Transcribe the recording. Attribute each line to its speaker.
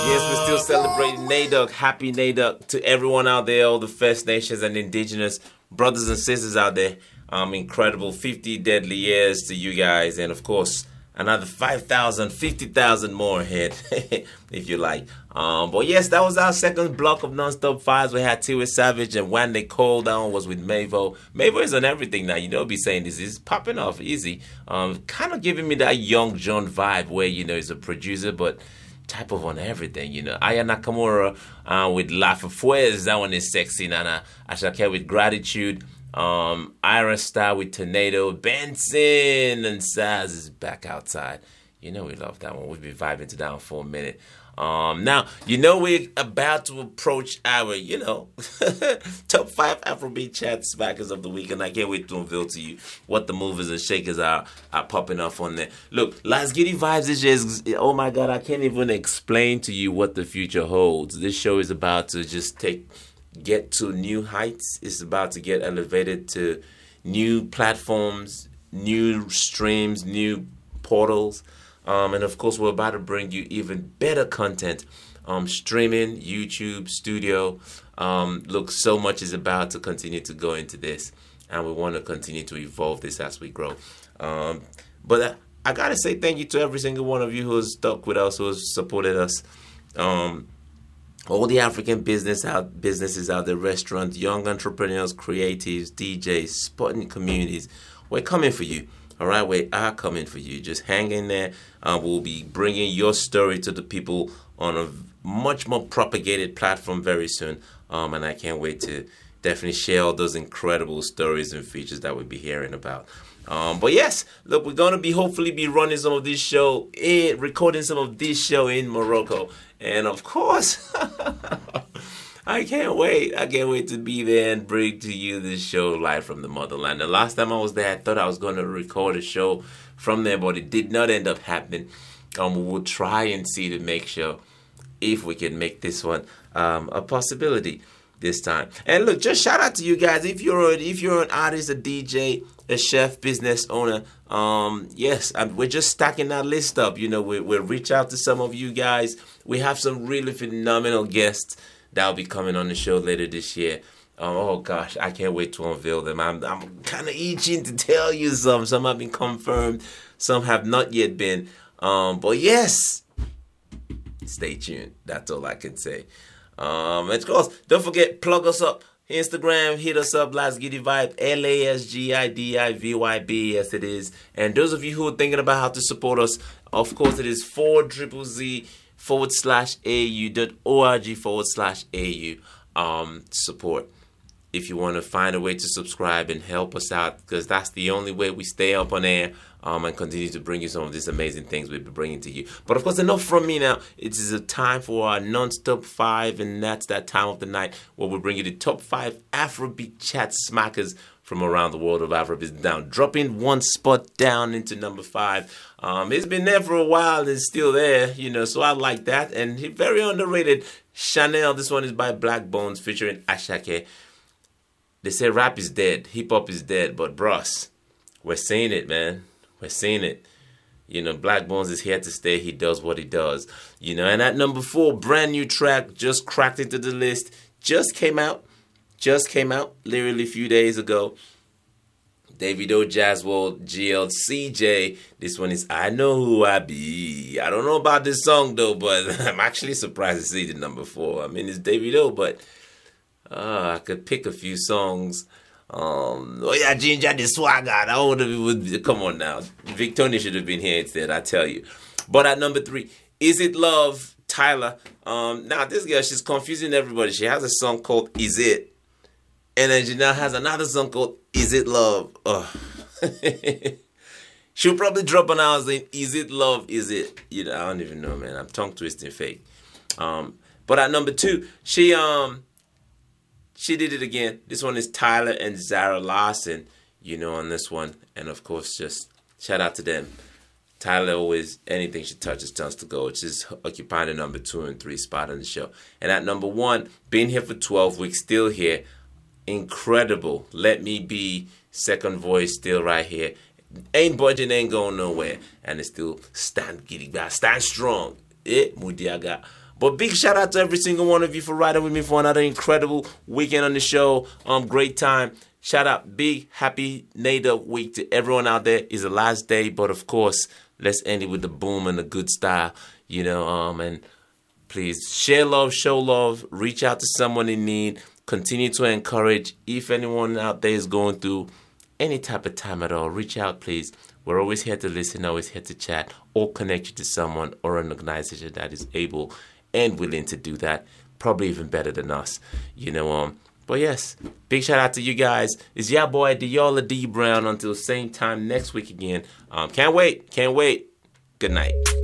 Speaker 1: Yes, we're still celebrating NAIDOC. Happy NAIDOC to everyone out there, all the First Nations and Indigenous brothers and sisters out there. Incredible 50 deadly years to you guys. And of course, another 5,000, 50,000 more ahead, if you like. But yes, that was our second block of Non-Stop Fives. We had Tiwa Savage and When They Call Down was with Mavo. Mavo is on everything now. You know, be saying this is popping off easy. Kind of giving me that Young John vibe where, you know, he's a producer, but type of on everything, you know. Aya Nakamura with La Fuez, that one is sexy. Nana Ashake with Gratitude. Ira Star with Tornado. Benson and Saz is back outside. You know we love that one. We'll be vibing to that one for a minute. Now, you know we're about to approach our, you know, top 5 Afrobeat chat smackers of the week, and I can't wait to unveil to you what the movers and shakers are popping off on there. Look, Las Giddy Vibes is just, oh my God, I can't even explain to you what the future holds. This show is about to just get to new heights. It's about to get elevated to new platforms, new streams, new portals. And of course, we're about to bring you even better content. Streaming, YouTube, studio. Look, so much is about to continue to go into this. And we want to continue to evolve this as we grow. But I got to say thank you to every single one of you who has stuck with us, who has supported us. All the African businesses out there, restaurants, young entrepreneurs, creatives, DJs, sporting communities. We're coming for you. All right, we are coming for you. Just hang in there. We'll be bringing your story to the people on a much more propagated platform very soon. And I can't wait to definitely share all those incredible stories and features that we'll be hearing about. But yes, look, we're going to hopefully be running some of this show, recording some of this show in Morocco. And of course, I can't wait. I can't wait to be there and bring to you this show live from the motherland. The last time I was there, I thought I was going to record a show from there, but it did not end up happening. We will try and see to make sure if we can make this one a possibility this time. And look, just shout out to you guys. If you're an artist, a DJ, a chef, business owner, yes, we're just stacking that list up. You know, we'll reach out to some of you guys. We have some really phenomenal guests that'll be coming on the show later this year. Oh gosh, I can't wait to unveil them. I'm kind of itching to tell you some. Some have been confirmed, some have not yet been. But yes, stay tuned. That's all I can say. Of course, don't forget, plug us up. Instagram, hit us up, Las Giddy Vibe, LASGIDIVYB, yes it is. And those of you who are thinking about how to support us, of course it is 4ZZ.org/AU support. If you want to find a way to subscribe and help us out, because that's the only way we stay up on air and continue to bring you some of these amazing things we'll be bringing to you. But of course, enough from me now. It is a time for our non-stop 5, and that's that time of the night where we bring you the top 5 Afrobeat chat smackers from around the world of Afrobeat down. Dropping one spot down into number 5. It's been there for a while. It's still there, you know, so I like that. And very underrated. Chanel, this one is by Black Bones featuring Ashake. They say rap is dead, hip-hop is dead, but bros, we're seeing it, man. We're seeing it. You know, Black Bones is here to stay. He does what he does. You know, and at number 4, brand new track, just cracked into the list. Just came out literally a few days ago. Davido, Jazzworld, GL, CJ. This one is I Know Who I Be. I don't know about this song, though, but I'm actually surprised to see the number 4. I mean, it's Davido, but I could pick a few songs. Oh yeah, Ginger the Swagger. That would have, come on now. Victoria should have been here instead, I tell you. But at number 3, Is It Love, Tyler. Now this girl, she's confusing everybody. She has a song called Is It, and then she now has another song called Is It Love. She'll probably drop an hour saying Is It Love, Is It? You know, I don't even know, man. I'm tongue twisting fake. But at number 2, she did it again. This one is Tyler and Zara Larson, you know, on this one. And of course, just shout out to them. Tyler always, anything she touches turns to gold. She's occupying the number 2 and 3 spot on the show. And at number 1, been here for 12 weeks, still here. Incredible. Let Me Be, second voice, still right here. Ain't budging, ain't going nowhere. And it's still stand strong. Mudiaga. But big shout out to every single one of you for riding with me for another incredible weekend on the show. Great time. Shout out, big happy NAIDOC week to everyone out there. It's the last day, but of course, let's end it with the boom and the good style, and please share love, show love, reach out to someone in need, continue to encourage. If anyone out there is going through any type of time at all, reach out, please. We're always here to listen, always here to chat, or connect you to someone or an organization that is able and willing to do that, probably even better than us, But yes, big shout out to you guys. It's your boy, Deola D. Brown. Until same time next week again. Can't wait. Good night.